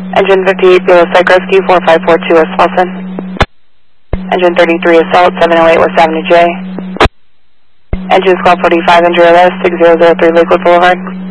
Engine 58, Bureau Psych Rescue, 4542 West Wilson. Engine 33, Assault, 708 West Avenue J. Engine Squad 45, Injury Arrest, 6003 Lakewood Boulevard.